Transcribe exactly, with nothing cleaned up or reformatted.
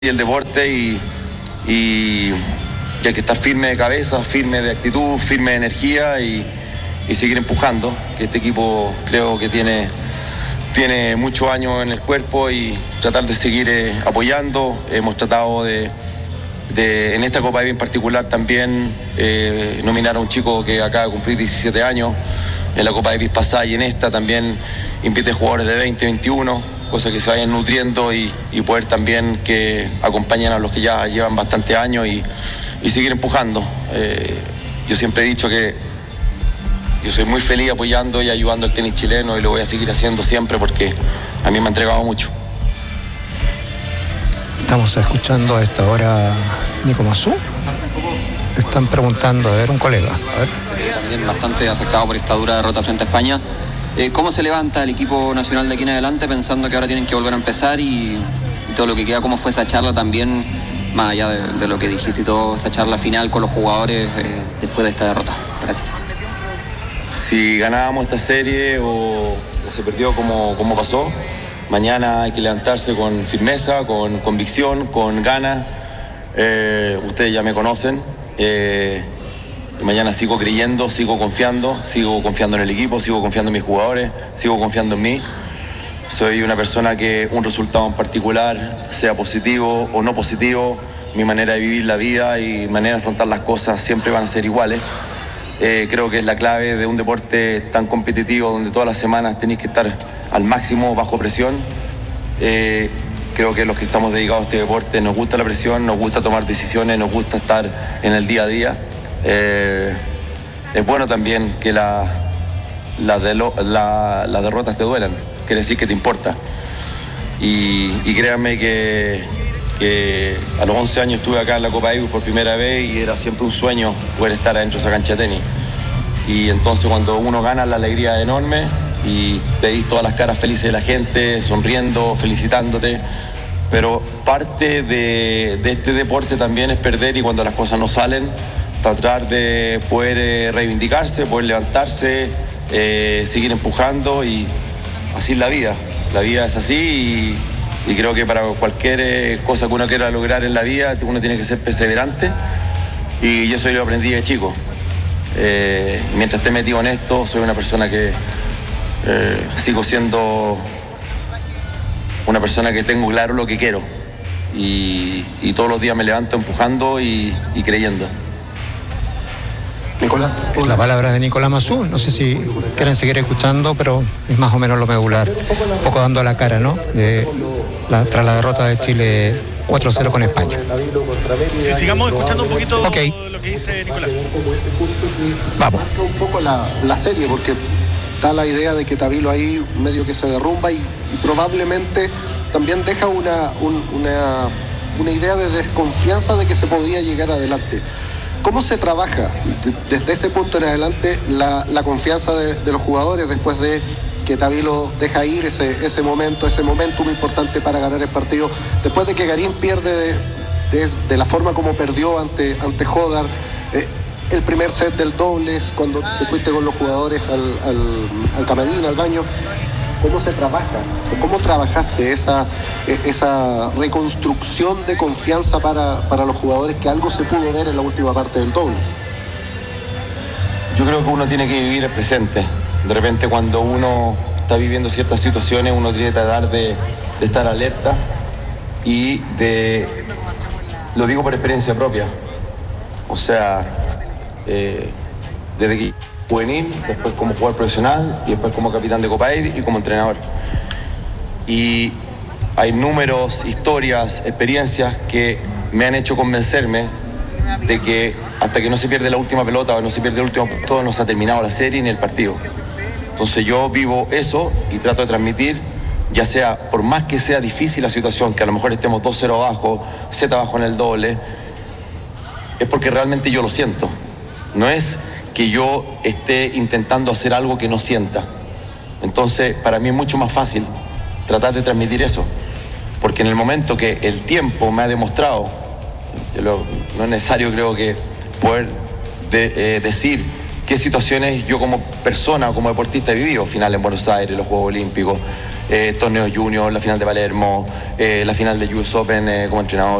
y el deporte y, y, y hay que estar firme de cabeza, firme de actitud, firme de energía y, y seguir empujando, que este equipo creo que tiene, tiene muchos años en el cuerpo y tratar de seguir eh, apoyando. Hemos tratado de, de, en esta Copa Davis en particular también eh, nominar a un chico que acaba de cumplir diecisiete años, en la Copa Davis pasada y en esta también invité jugadores de veinte, veintiuno, cosas que se vayan nutriendo y, y poder también que acompañen a los que ya llevan bastante años y, y seguir empujando. Eh, yo siempre he dicho que yo soy muy feliz apoyando y ayudando al tenis chileno y lo voy a seguir haciendo siempre porque a mí me ha entregado mucho. Estamos escuchando a esta hora Nico Massú. Están preguntando, a ver, un colega. A ver. También bastante afectado por esta dura derrota frente a España. Eh, ¿Cómo se levanta el equipo nacional de aquí en adelante pensando que ahora tienen que volver a empezar y, y todo lo que queda? ¿Cómo fue esa charla también, más allá de, de lo que dijiste y todo, esa charla final con los jugadores eh, después de esta derrota? Gracias. Si ganábamos esta serie o, o se perdió como, como pasó, mañana hay que levantarse con firmeza, con convicción, con ganas. Eh, ustedes ya me conocen. Eh, Mañana sigo creyendo, sigo confiando, sigo confiando en el equipo, sigo confiando en mis jugadores, sigo confiando en mí. Soy una persona que un resultado en particular, sea positivo o no positivo, mi manera de vivir la vida y mi manera de afrontar las cosas siempre van a ser iguales. Eh, creo que es la clave de un deporte tan competitivo donde todas las semanas tenéis que estar al máximo bajo presión. Eh, creo que los que estamos dedicados a este deporte nos gusta la presión, nos gusta tomar decisiones, nos gusta estar en el día a día. Eh, es bueno también que la, la, de lo, la, las derrotas te duelan, quiere decir que te importa. Y, y créanme que, que a los once años estuve acá en la Copa Davis por primera vez y era siempre un sueño poder estar adentro de esa cancha de tenis. Y entonces cuando uno gana, la alegría es enorme y veis todas las caras felices de la gente, sonriendo, felicitándote. Pero parte de, de este deporte también es perder y cuando las cosas no salen, tratar de poder eh, reivindicarse, poder levantarse, eh, seguir empujando y así es la vida. La vida es así y, y creo que para cualquier eh, cosa que uno quiera lograr en la vida, uno tiene que ser perseverante y eso yo lo aprendí de chico. Eh, mientras esté metido en esto, soy una persona que eh, sigo siendo una persona que tengo claro lo que quiero y, y todos los días me levanto empujando y, y creyendo. Nicolás. Es la palabra de Nicolás Massú. No sé si quieren seguir escuchando, pero es más o menos lo medular. Un poco dando la cara, ¿no? De la, tras la derrota de Chile cuatro cero con España. Si sigamos escuchando un poquito okay. Lo que dice Nicolás. Vamos. Un poco la, la serie, porque da la idea de que Tabilo ahí medio que se derrumba y, y probablemente también deja una, un, una, una idea de desconfianza de que se podía llegar adelante. ¿Cómo se trabaja desde ese punto en adelante la, la confianza de, de los jugadores después de que Tabilo deja ir ese, ese momento, ese momentum importante para ganar el partido, después de que Garín pierde de, de, de la forma como perdió ante, ante Hodar, eh, el primer set del dobles, cuando te fuiste con los jugadores al, al, al camarín, al baño? ¿Cómo se trabaja? ¿Cómo trabajaste esa, esa reconstrucción de confianza para, para los jugadores que algo se pudo ver en la última parte del dobles? Yo creo que uno tiene que vivir el presente. De repente cuando uno está viviendo ciertas situaciones, uno tiene que tratar de, de estar alerta y de... Lo digo por experiencia propia. O sea, eh, desde que... juvenil, después como jugador profesional y después como capitán de Copa Davis y como entrenador. Y hay números, historias, experiencias que me han hecho convencerme de que hasta que no se pierde la última pelota o no se pierde el último punto no se ha terminado la serie ni el partido. Entonces yo vivo eso y trato de transmitir, ya sea, por más que sea difícil la situación, que a lo mejor estemos dos cero abajo, siete abajo en el doble, es porque realmente yo lo siento. No es que yo esté intentando hacer algo que no sienta. Entonces, para mí es mucho más fácil tratar de transmitir eso, porque en el momento que el tiempo me ha demostrado, lo, no es necesario creo que poder de, eh, decir qué situaciones yo como persona o como deportista he vivido, final en Buenos Aires, los Juegos Olímpicos, eh, torneos junior, la final de Palermo, eh, la final de U S Open eh, como entrenador.